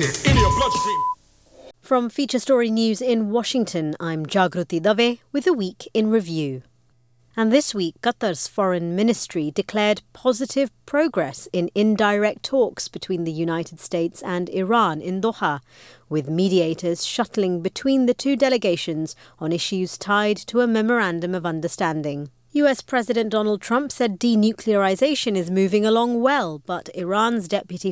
it in your bloodstream. From Feature Story News in Washington, I'm Jagruti Dave with a week in review. And this week, Qatar's foreign ministry declared positive progress in indirect talks between the United States and Iran in Doha, with mediators shuttling between the two delegations on issues tied to a memorandum of understanding. US President Donald Trump said denuclearization is moving along well, but Iran's Deputy